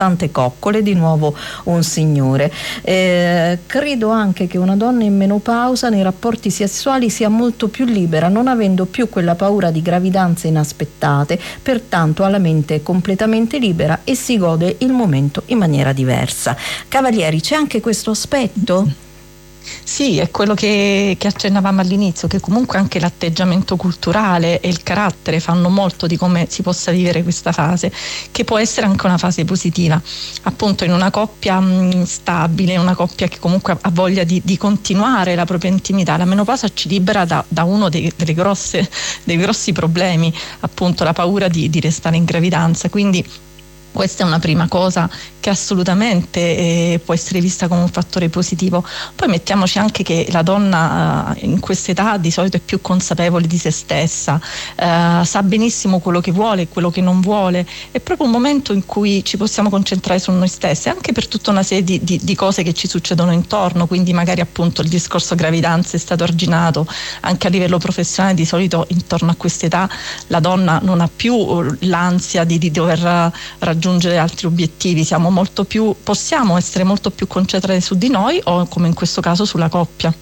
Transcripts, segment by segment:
tante coccole, di nuovo un signore. Credo anche che una donna in menopausa nei rapporti sessuali sia molto più libera, non avendo più quella paura di gravidanze inaspettate, pertanto ha la mente completamente libera e si gode il momento in maniera diversa. Cavalieri, c'è anche questo aspetto? Sì, è quello che accennavamo all'inizio, che comunque anche l'atteggiamento culturale e il carattere fanno molto di come si possa vivere questa fase, che può essere anche una fase positiva. Appunto, in una coppia stabile, una coppia che comunque ha voglia di continuare la propria intimità, la menopausa ci libera da uno dei grossi problemi, appunto la paura di restare in gravidanza. Quindi questa è una prima cosa che assolutamente può essere vista come un fattore positivo. Poi mettiamoci anche che la donna in quest'età di solito è più consapevole di se stessa, sa benissimo quello che vuole e quello che non vuole. È proprio un momento in cui ci possiamo concentrare su noi stessi, anche per tutta una serie di cose che ci succedono intorno. Quindi magari appunto il discorso gravidanza è stato arginato anche a livello professionale. Di solito intorno a quest'età la donna non ha più l'ansia di dover raggiungere altri obiettivi, possiamo essere molto più concentrati su di noi o, come in questo caso, sulla coppia.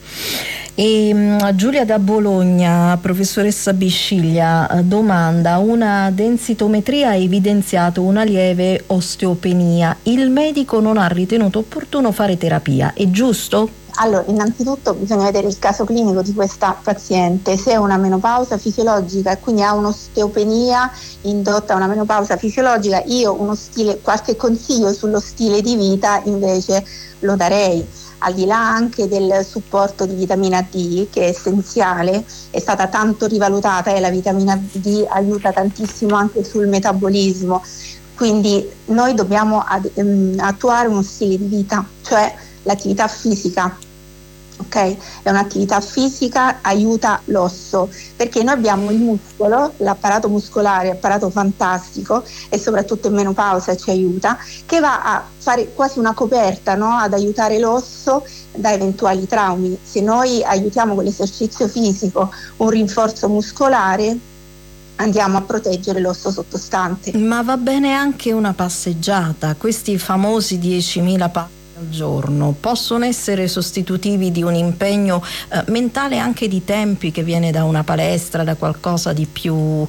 E Giulia da Bologna, professoressa Bisciglia, domanda: una densitometria ha evidenziato una lieve osteopenia, il medico non ha ritenuto opportuno fare terapia, è giusto? Allora, innanzitutto bisogna vedere il caso clinico di questa paziente, se è una menopausa fisiologica e quindi ha un'osteopenia indotta a una menopausa fisiologica. Io qualche consiglio sullo stile di vita invece lo darei, al di là anche del supporto di vitamina D, che è essenziale, è stata tanto rivalutata e la vitamina D aiuta tantissimo anche sul metabolismo, quindi noi dobbiamo attuare uno stile di vita, cioè l'attività fisica. Ok? È un'attività fisica, aiuta l'osso, perché noi abbiamo il muscolo, l'apparato muscolare, apparato fantastico, e soprattutto in menopausa ci aiuta, che va a fare quasi una coperta, no? Ad aiutare l'osso da eventuali traumi. Se noi aiutiamo con l'esercizio fisico un rinforzo muscolare, andiamo a proteggere l'osso sottostante. Ma va bene anche una passeggiata, questi famosi 10.000 passi al giorno possono essere sostitutivi di un impegno mentale, anche di tempi, che viene da una palestra, da qualcosa di più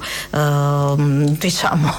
diciamo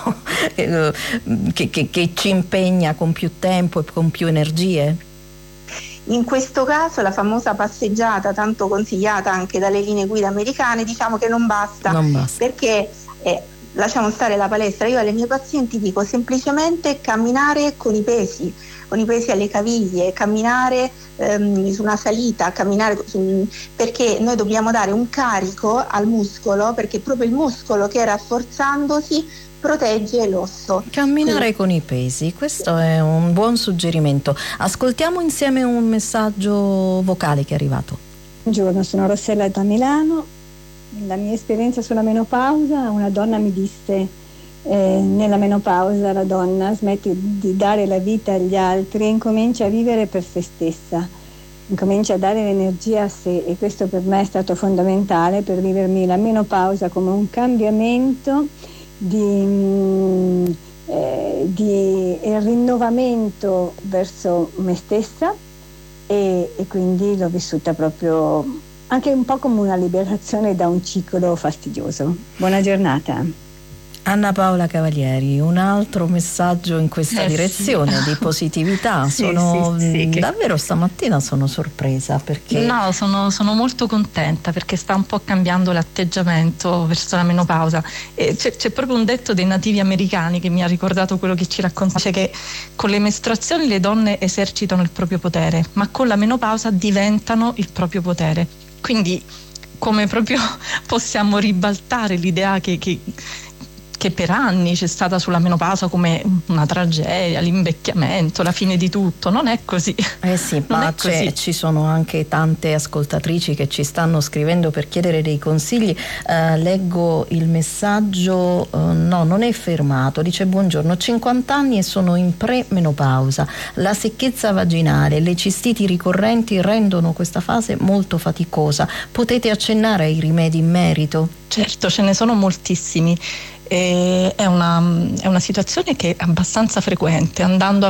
che ci impegna con più tempo e con più energie? In questo caso la famosa passeggiata, tanto consigliata anche dalle linee guida americane, diciamo che non basta. Perché lasciamo stare la palestra. Io alle mie pazienti dico semplicemente camminare con i pesi alle caviglie, camminare su una salita, perché noi dobbiamo dare un carico al muscolo, perché proprio il muscolo che rafforzandosi protegge l'osso. Camminare con i pesi, questo è un buon suggerimento. Ascoltiamo insieme un messaggio vocale che è arrivato. Buongiorno, sono Rossella da Milano. La mia esperienza sulla menopausa: una donna mi disse nella menopausa la donna smette di dare la vita agli altri e incomincia a vivere per se stessa, incomincia a dare l'energia a sé, e questo per me è stato fondamentale per vivermi la menopausa come un cambiamento di rinnovamento verso me stessa, e quindi l'ho vissuta proprio anche un po' come una liberazione da un ciclo fastidioso. Buona giornata. Anna Paola Cavalieri, un altro messaggio in questa direzione, sì, di positività. Davvero stamattina sono sorpresa, perché sono molto contenta, perché sta un po' cambiando l'atteggiamento verso la menopausa. E c'è proprio un detto dei nativi americani che mi ha ricordato quello che ci racconta, cioè che con le mestruazioni le donne esercitano il proprio potere, ma con la menopausa diventano il proprio potere. Quindi come proprio possiamo ribaltare l'idea che per anni c'è stata sulla menopausa come una tragedia, l'invecchiamento, la fine di tutto. Non è così. Sì, ma ci sono anche tante ascoltatrici che ci stanno scrivendo per chiedere dei consigli. Leggo il messaggio, no, non è fermato. Dice: buongiorno, 50 anni e sono in premenopausa. La secchezza vaginale e le cistiti ricorrenti rendono questa fase molto faticosa. Potete accennare ai rimedi in merito? Certo, ce ne sono moltissimi. È una situazione che è abbastanza frequente. Andando